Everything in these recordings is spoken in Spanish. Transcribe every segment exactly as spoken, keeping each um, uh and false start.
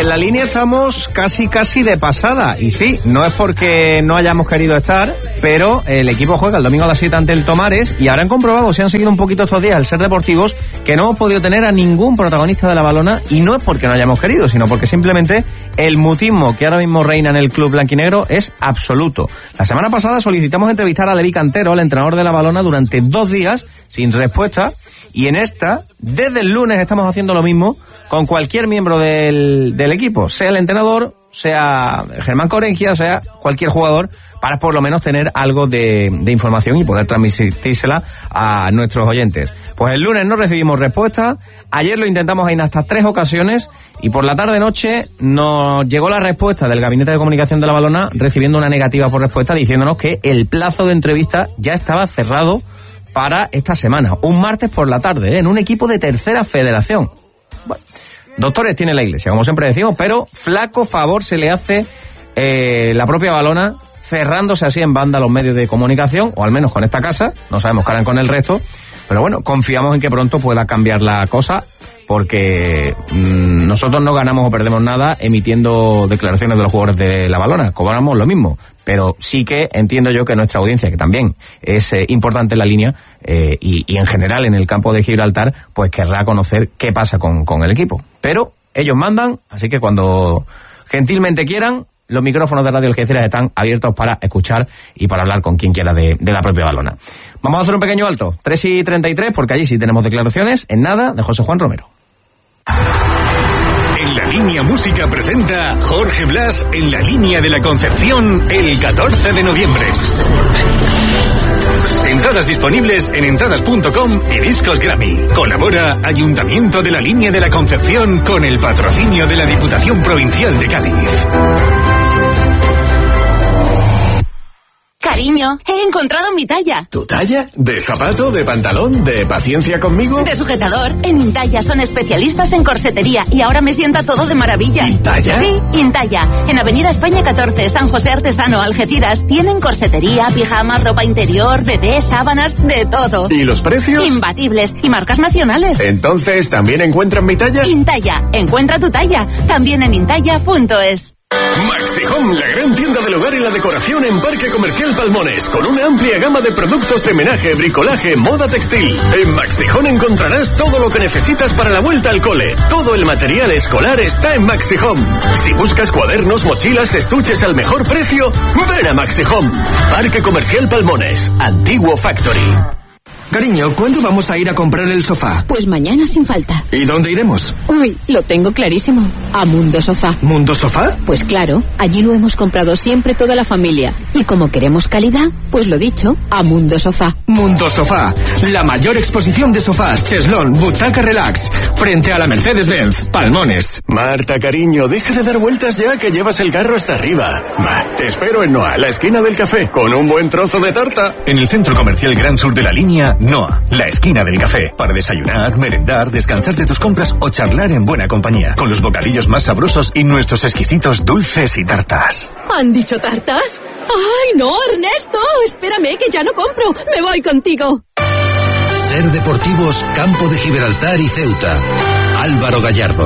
en la línea estamos casi casi de pasada. Y sí, no es porque no hayamos querido estar, pero el equipo juega el domingo a las siete ante el Tomares y ahora han comprobado, si han seguido un poquito estos días el Ser Deportivos, que no hemos podido tener a ningún protagonista de la balona, y no es porque no hayamos querido, sino porque simplemente el mutismo que ahora mismo reina en el club blanquinegro es absoluto. La semana pasada solicitamos entrevistar a Levi Cantero, el entrenador de la balona, durante dos días sin respuesta. Y en esta, desde el lunes estamos haciendo lo mismo con cualquier miembro del, del equipo, sea el entrenador, sea Germán Corengia, sea cualquier jugador, para por lo menos tener algo de, de información y poder transmitírsela a nuestros oyentes. Pues el lunes no recibimos respuesta, ayer lo intentamos en hasta tres ocasiones y por la tarde-noche nos llegó la respuesta del Gabinete de Comunicación de la Balona, recibiendo una negativa por respuesta, diciéndonos que el plazo de entrevista ya estaba cerrado para esta semana, un martes por la tarde, ¿eh? En un equipo de tercera federación. Bueno, doctores tiene la Iglesia, como siempre decimos, pero flaco favor se le hace eh, la propia Balona, cerrándose así en banda los medios de comunicación, o al menos con esta casa, no sabemos qué harán con el resto, pero bueno, confiamos en que pronto pueda cambiar la cosa, porque mmm, nosotros no ganamos o perdemos nada emitiendo declaraciones de los jugadores de la Balona, cobramos lo mismo, pero sí que entiendo yo que nuestra audiencia, que también es eh, importante en la línea eh, y, y en general en el campo de Gibraltar, pues querrá conocer qué pasa con, con el equipo. Pero ellos mandan, así que cuando gentilmente quieran, los micrófonos de Radio Algeciras están abiertos para escuchar y para hablar con quien quiera de, de la propia Balona. Vamos a hacer un pequeño alto, tres y treinta y tres, porque allí sí tenemos declaraciones, en nada, de José Juan Romero. En La Línea Música presenta Jorge Blas en La Línea de la Concepción el catorce de noviembre. Entradas disponibles en entradas punto com y Discos Grammy. Colabora Ayuntamiento de La Línea de la Concepción con el patrocinio de la Diputación Provincial de Cádiz. Cariño, he encontrado mi talla. ¿Tu talla? ¿De zapato, de pantalón, de paciencia conmigo? De sujetador. En Intalla son especialistas en corsetería y ahora me sienta todo de maravilla. ¿Intalla? Sí, Intalla. En Avenida España catorce, San José Artesano, Algeciras, tienen corsetería, pijamas, ropa interior, bebé, sábanas, de todo. ¿Y los precios? Imbatibles. Y marcas nacionales. Entonces, ¿también encuentran mi talla? Intalla. Encuentra tu talla. También en intalla punto es. Maxi Home, la gran tienda del hogar y la decoración en Parque Comercial Palmones, con una amplia gama de productos de menaje, bricolaje, moda textil. En Maxi Home encontrarás todo lo que necesitas para la vuelta al cole. Todo el material escolar está en Maxi Home. Si buscas cuadernos, mochilas, estuches al mejor precio, ven a Maxi Home. Parque Comercial Palmones, Antiguo Factory. Cariño, ¿cuándo vamos a ir a comprar el sofá? Pues mañana sin falta. ¿Y dónde iremos? Uy, lo tengo clarísimo. A Mundo Sofá. ¿Mundo Sofá? Pues claro, allí lo hemos comprado siempre toda la familia. Y como queremos calidad, pues lo dicho, a Mundo Sofá. Mundo Sofá, la mayor exposición de sofás, cheslón, butaca relax, frente a la Mercedes-Benz, Palmones. Marta, cariño, deja de dar vueltas ya que llevas el carro hasta arriba. Va, te espero en Noa, la esquina del café, con un buen trozo de tarta. En el Centro Comercial Gran Sur de la Línea, Noa, la esquina del café, para desayunar, merendar, descansar de tus compras o charlar en buena compañía, con los bocadillos más sabrosos y nuestros exquisitos dulces y tartas. ¿Han dicho tartas? ¡Ay, no, Ernesto! Espérame, que ya no compro. Me voy contigo. Ser Deportivos, Campo de Gibraltar y Ceuta. Álvaro Gallardo.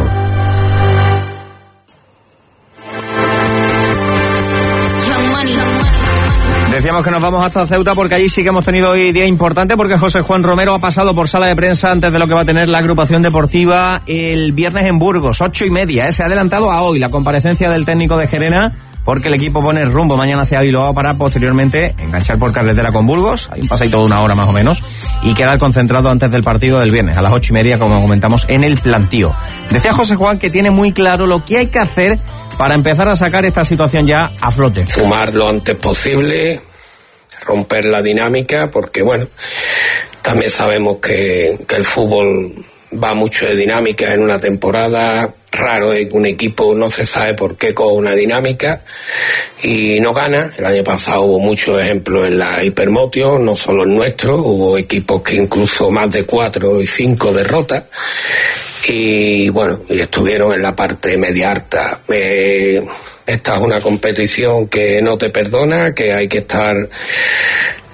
Decíamos que nos vamos hasta Ceuta porque allí sí que hemos tenido hoy día importante, porque José Juan Romero ha pasado por sala de prensa antes de lo que va a tener la agrupación deportiva el viernes en Burgos, ocho y media. ¿eh? Se ha adelantado a hoy la comparecencia del técnico de Gerena, porque el equipo pone rumbo mañana hacia Bilbao para posteriormente enganchar por carretera con Burgos. Hay un pasadito de una hora más o menos y quedar concentrado antes del partido del viernes a las ocho y media, como comentamos, en el plantío. Decía José Juan que tiene muy claro lo que hay que hacer para empezar a sacar esta situación ya a flote. Sumar lo antes posible, romper la dinámica, porque bueno, también sabemos que, que el fútbol va mucho de dinámica en una temporada. Raro es que un equipo no se sabe por qué con una dinámica y no gana. El año pasado hubo muchos ejemplos en la Hipermotio, no solo el nuestro, hubo equipos que incluso más de cuatro y cinco derrotas y bueno, y estuvieron en la parte media alta. Eh, esta es una competición que no te perdona, que hay que estar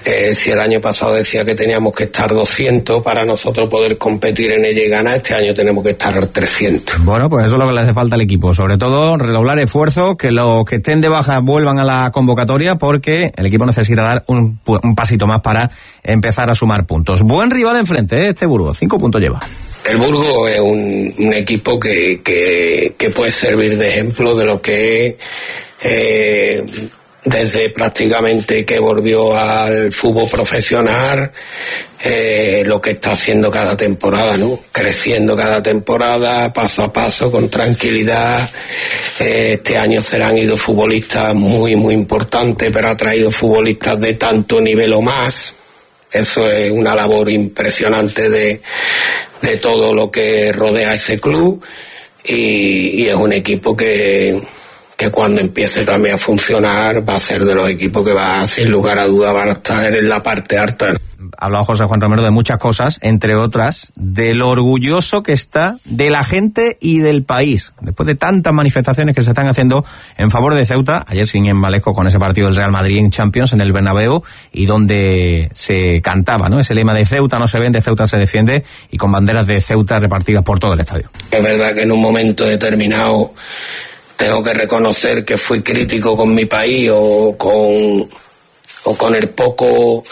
Eh, si el año pasado decía que teníamos que estar doscientos para nosotros poder competir en ella y ganar, este año tenemos que estar trescientos. Bueno, pues eso es lo que le hace falta al equipo, sobre todo redoblar esfuerzos, que los que estén de baja vuelvan a la convocatoria, porque el equipo necesita dar un, un pasito más para empezar a sumar puntos. Buen rival enfrente, ¿eh? Este Burgos, cinco puntos lleva. El Burgos es un, un equipo que, que, que puede servir de ejemplo de lo que es... Eh, desde prácticamente que volvió al fútbol profesional, eh, lo que está haciendo cada temporada, ¿no? Creciendo cada temporada, paso a paso, con tranquilidad. Eh, este año se le han ido futbolistas muy, muy importantes, pero ha traído futbolistas de tanto nivel o más. Eso es una labor impresionante de, de todo lo que rodea ese club, y, y es un equipo que... que cuando empiece también a funcionar va a ser de los equipos que va, sin lugar a duda, van a estar en la parte alta. Ha hablado José Juan Romero de muchas cosas, entre otras, de lo orgulloso que está de la gente y del país, después de tantas manifestaciones que se están haciendo en favor de Ceuta. Ayer sin embalesco con ese partido del Real Madrid en Champions en el Bernabéu, y donde se cantaba, ¿no?, ese lema de Ceuta no se vende, Ceuta se defiende, y con banderas de Ceuta repartidas por todo el estadio. Es verdad que en un momento determinado tengo que reconocer que fui crítico con mi país o con, o con el poco,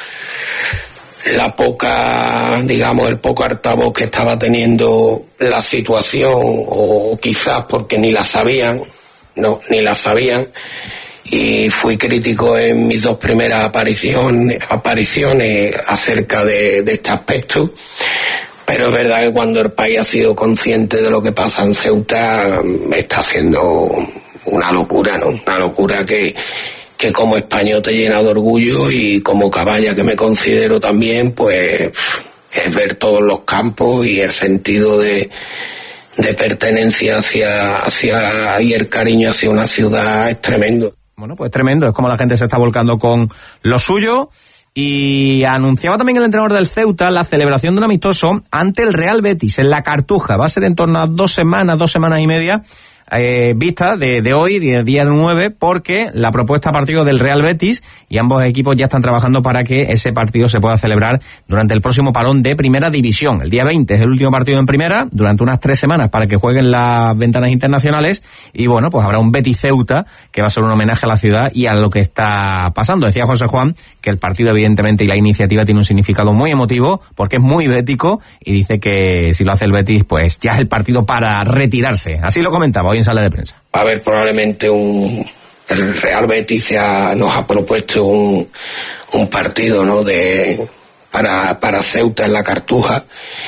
la poca, digamos, el poco altavoz que estaba teniendo la situación, o quizás porque ni la sabían, no, ni la sabían, y fui crítico en mis dos primeras apariciones, apariciones acerca de, de este aspecto. Pero es verdad que cuando el país ha sido consciente de lo que pasa en Ceuta, está siendo una locura, ¿no? Una locura que, que como español te llena de orgullo, y como caballa que me considero también, pues es ver todos los campos y el sentido de, de pertenencia hacia, hacia y el cariño hacia una ciudad es tremendo. Bueno, pues tremendo, es como la gente se está volcando con lo suyo. Y anunciaba también el entrenador del Ceuta la celebración de un amistoso ante el Real Betis en la Cartuja. Va a ser en torno a dos semanas, dos semanas y media, eh, vista de, de hoy, de día nueve, porque la propuesta a partido del Real Betis, y ambos equipos ya están trabajando para que ese partido se pueda celebrar durante el próximo parón de Primera División. El día veinte es el último partido en Primera, durante unas tres semanas para que jueguen las ventanas internacionales, y bueno, pues habrá un Betis Ceuta que va a ser un homenaje a la ciudad y a lo que está pasando. Decía José Juan que el partido evidentemente y la iniciativa tiene un significado muy emotivo porque es muy bético, y dice que si lo hace el Betis pues ya es el partido para retirarse. Así lo comentaba hoy en sala de prensa. Va a haber probablemente un... El Real Betis ya nos ha propuesto un, un partido, ¿no?, de para, para Ceuta en la Cartuja,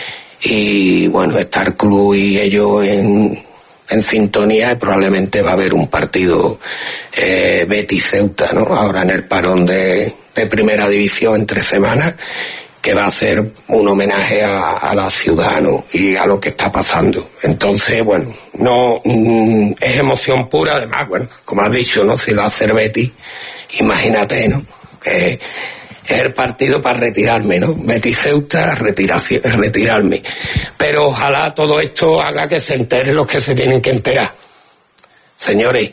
y bueno, está el club y ellos en... en sintonía, y probablemente va a haber un partido eh, Betis-Ceuta, ¿no?, ahora en el parón de, de Primera División en tres semanas, que va a ser un homenaje a, a la ciudad, ¿no?, y a lo que está pasando. Entonces, bueno, no mm, es emoción pura. Además, bueno, como has dicho, ¿no?, si lo hace el Betis, imagínate, ¿no?, que es el partido para retirarme, ¿no? Betis-Ceuta, retirarme. Pero ojalá todo esto haga que se enteren los que se tienen que enterar. Señores,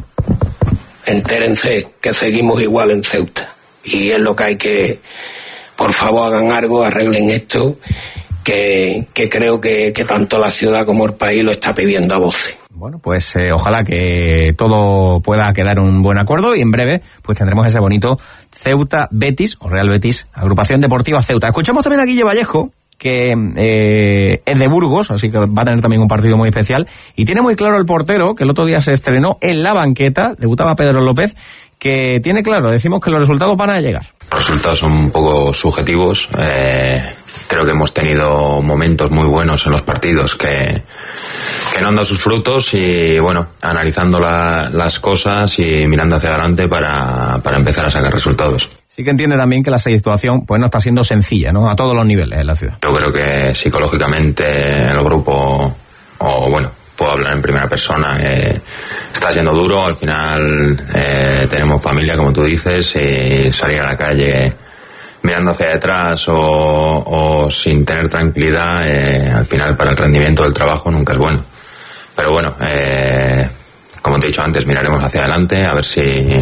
entérense que seguimos igual en Ceuta. Y es lo que hay que, por favor, hagan algo, arreglen esto, que, que creo que, que tanto la ciudad como el país lo está pidiendo a voces. Bueno, pues eh, ojalá que todo pueda quedar un buen acuerdo, y en breve pues tendremos ese bonito Ceuta Betis o Real Betis, Agrupación Deportiva Ceuta. Escuchamos también a Guille Vallejo, que eh, es de Burgos, así que va a tener también un partido muy especial, y tiene muy claro el portero, que el otro día se estrenó en la banqueta, debutaba Pedro López, que tiene claro, decimos que los resultados van a llegar. Los resultados son un poco subjetivos. Eh, creo que hemos tenido momentos muy buenos en los partidos que, que no han dado sus frutos, y bueno, analizando la, las cosas y mirando hacia adelante para, para empezar a sacar resultados. Sí que entiende también que la situación pues no está siendo sencilla, ¿no?, a todos los niveles en la ciudad. Yo creo que psicológicamente el grupo, o bueno, puedo hablar en primera persona, eh, está siendo duro. Al final eh, tenemos familia, como tú dices, y salir a la calle mirando hacia detrás o, o sin tener tranquilidad, eh, al final para el rendimiento del trabajo nunca es bueno. Pero bueno, eh, como te he dicho antes, miraremos hacia adelante, a ver si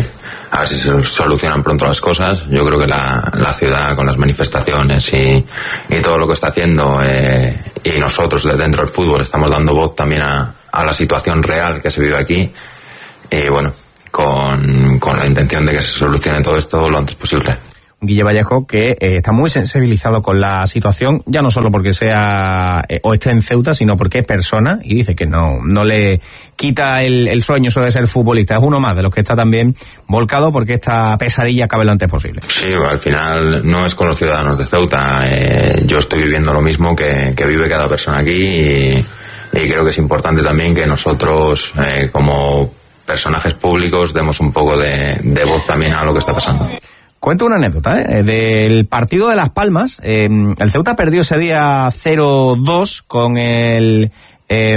a ver si se solucionan pronto las cosas. Yo creo que la, la ciudad, con las manifestaciones y, y todo lo que está haciendo, eh, y nosotros desde dentro del fútbol estamos dando voz también a, a la situación real que se vive aquí, y bueno, con, con la intención de que se solucione todo esto lo antes posible. Guille Vallejo, que eh, está muy sensibilizado con la situación, ya no solo porque sea eh, o esté en Ceuta, sino porque es persona, y dice que no no le quita el, el sueño eso de ser futbolista. Es uno más de los que está también volcado porque esta pesadilla acabe lo antes posible. Sí, al final no es con los ciudadanos de Ceuta. Eh, yo estoy viviendo lo mismo que, que vive cada persona aquí, y, y creo que es importante también que nosotros, eh, como personajes públicos, demos un poco de, de voz también a lo que está pasando. Cuento una anécdota, ¿eh? Del partido de Las Palmas. Eh, el Ceuta perdió ese día cero dos con el eh,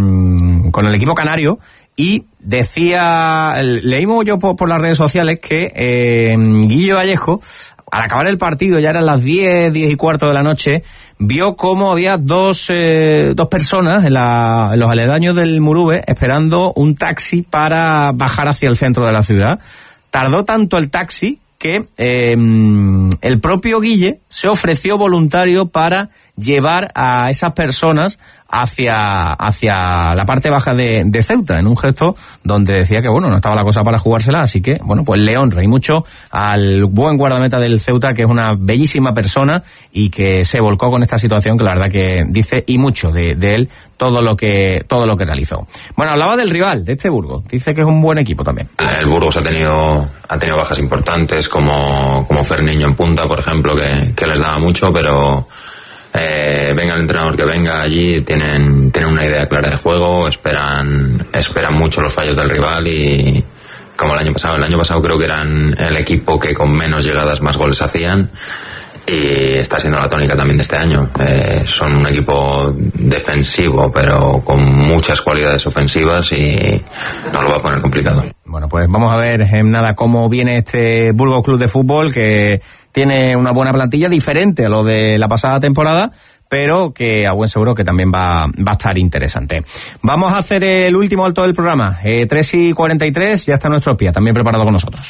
con el equipo canario, y decía, leímos yo por, por las redes sociales que eh, Guille Vallejo, al acabar el partido, ya eran las diez, diez y cuarto de la noche, vio cómo había dos eh, dos personas en, la, en los aledaños del Murube esperando un taxi para bajar hacia el centro de la ciudad. Tardó tanto el taxi que eh, el propio Guille se ofreció voluntario para llevar a esas personas hacia hacia la parte baja de, de Ceuta, en un gesto donde decía que bueno, no estaba la cosa para jugársela, así que bueno, pues le honra y mucho al buen guardameta del Ceuta, que es una bellísima persona y que se volcó con esta situación, que la verdad que dice y mucho de, de él todo lo que todo lo que realizó. Bueno, hablaba del rival, de este Burgos, dice que es un buen equipo también. El Burgos ha tenido ha tenido bajas importantes, como como Ferniño en punta, por ejemplo, que, que les daba mucho, pero Eh, venga el entrenador que venga allí, tienen, tienen una idea clara de juego, esperan, esperan mucho los fallos del rival, y como el año pasado, el año pasado creo que eran el equipo que con menos llegadas más goles hacían, y está siendo la tónica también de este año. Eh, son un equipo defensivo, pero con muchas cualidades ofensivas, y no lo va a poner complicado. Bueno, pues vamos a ver en nada cómo viene este Burgos Club de Fútbol, que tiene una buena plantilla, diferente a lo de la pasada temporada, pero que a buen seguro que también va, va a estar interesante. Vamos a hacer el último alto del programa, eh, tres y cuarenta y tres, ya está nuestro espía también preparado con nosotros.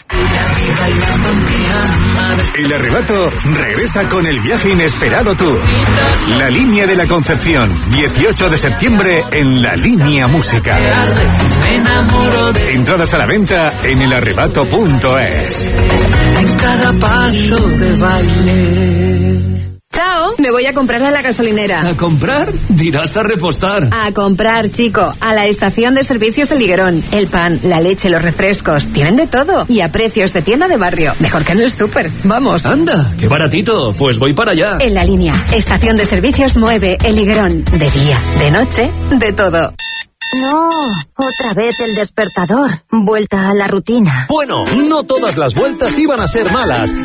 El Arrebato regresa con el viaje inesperado tour. La Línea de la Concepción, dieciocho de septiembre en La Línea Música. Entradas a la venta en el arrebato punto es. En cada paso de baile. Chao, me voy a comprar a la gasolinera. ¿A comprar? Dirás a repostar. A comprar, chico, a la estación de servicios de Liguerón. El pan, la leche, los refrescos, tienen de todo. Y a precios de tienda de barrio. Mejor que en el súper. Vamos. Anda, qué baratito. Pues voy para allá. En La Línea, estación de servicios Mueve, el Liguerón. De día, de noche, de todo. No, otra vez el despertador. Vuelta a la rutina. Bueno, no todas las vueltas iban a ser malas.